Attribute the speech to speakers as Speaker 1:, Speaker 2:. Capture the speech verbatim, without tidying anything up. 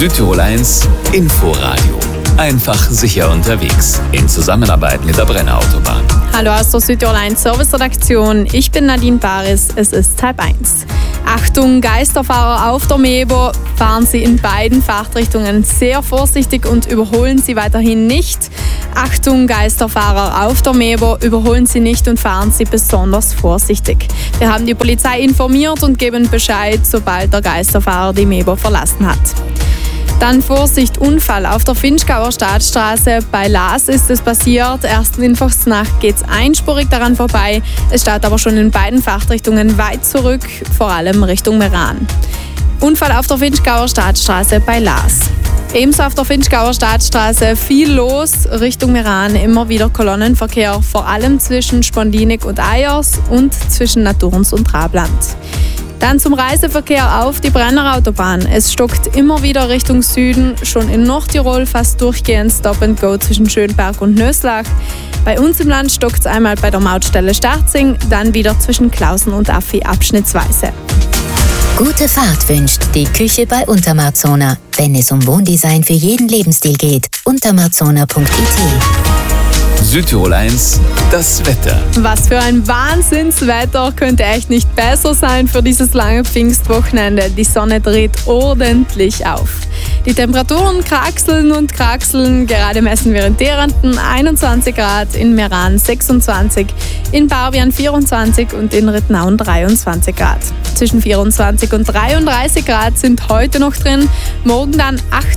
Speaker 1: Südtirol eins Inforadio. Einfach sicher unterwegs. In Zusammenarbeit mit der Brenner Autobahn.
Speaker 2: Hallo aus der Südtirol eins Serviceredaktion. Ich bin Nadine Paris. Es ist halb eins. Achtung, Geisterfahrer auf der Mebo. Fahren Sie in beiden Fahrtrichtungen sehr vorsichtig und überholen Sie weiterhin nicht. Achtung, Geisterfahrer auf der Mebo. Überholen Sie nicht und fahren Sie besonders vorsichtig. Wir haben die Polizei informiert und geben Bescheid, sobald der Geisterfahrer die Mebo verlassen hat. Dann Vorsicht, Unfall auf der Vinschgauer Staatsstraße. Bei Laas ist es passiert. Erst Infos nach geht es einspurig daran vorbei. Es staut aber schon in beiden Fahrtrichtungen weit zurück, vor allem Richtung Meran. Unfall auf der Vinschgauer Staatsstraße bei Laas. Ebenso auf der Vinschgauer Staatsstraße viel los, Richtung Meran immer wieder Kolonnenverkehr, vor allem zwischen Spondinik und Ayers und zwischen Naturns und Trablant. Dann zum Reiseverkehr auf die Brenner Autobahn. Es stockt immer wieder Richtung Süden, schon in Nordtirol fast durchgehend Stop and Go zwischen Schönberg und Nöslach. Bei uns im Land stockt es einmal bei der Mautstelle Starzing, dann wieder zwischen Klausen und Affi abschnittsweise.
Speaker 3: Gute Fahrt wünscht die Küche bei Untermarzona. Wenn es um Wohndesign für jeden Lebensstil geht, untermarzona punkt i t.
Speaker 1: Südtirol eins, das Wetter.
Speaker 2: Was für ein Wahnsinnswetter, könnte echt nicht besser sein für dieses lange Pfingstwochenende. Die Sonne dreht ordentlich auf. Die Temperaturen kraxeln und kraxeln. Gerade messen wir in Derenten einundzwanzig Grad, in Meran sechsundzwanzig, in Barbian vierundzwanzig und in Ritnaun dreiundzwanzig Grad. Zwischen vierundzwanzig und dreiunddreißig Grad sind heute noch drin, morgen dann achtundzwanzig